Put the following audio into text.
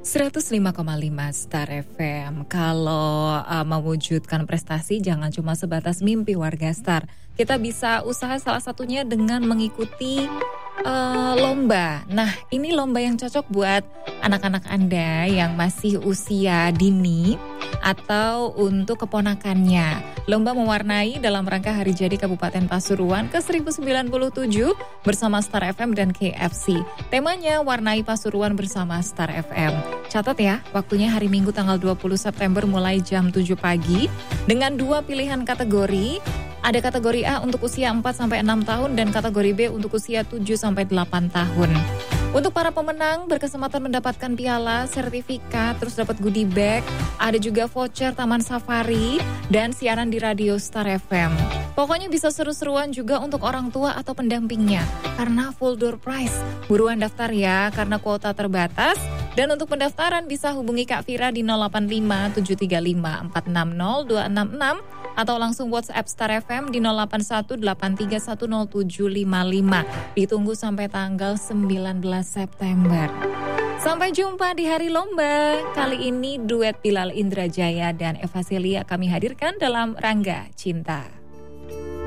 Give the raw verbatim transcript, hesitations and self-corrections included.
seratus lima koma lima Star F M. Kalau uh, mewujudkan prestasi jangan cuma sebatas mimpi warga Star. Kita bisa usaha salah satunya dengan mengikuti uh, lomba. Nah, ini lomba yang cocok buat anak-anak Anda yang masih usia dini atau untuk keponakannya. Lomba mewarnai dalam rangka Hari Jadi Kabupaten Pasuruan ke seribu sembilan puluh tujuh bersama Star F M dan K F C. Temanya warnai Pasuruan bersama Star F M. Catat ya, waktunya hari Minggu tanggal dua puluh September mulai jam tujuh pagi dengan dua pilihan kategori. Ada kategori A untuk usia empat sampai enam tahun dan kategori B untuk usia tujuh sampai delapan tahun. Untuk para pemenang berkesempatan mendapatkan piala, sertifikat, terus dapat goodie bag, ada juga voucher Taman Safari dan siaran di radio Star F M. Pokoknya bisa seru-seruan juga untuk orang tua atau pendampingnya karena full door prize. Buruan daftar ya karena kuota terbatas. Dan untuk pendaftaran bisa hubungi Kak Fira di nol delapan lima tujuh tiga lima empat enam nol dua enam enam atau langsung WhatsApp Star F M di nol delapan satu delapan tiga satu nol tujuh lima lima. Ditunggu sampai tanggal sembilan belas September. Sampai jumpa di hari lomba. Kali ini duet Bilal Indrajaya dan Eva Celia kami hadirkan dalam Rangga Cinta.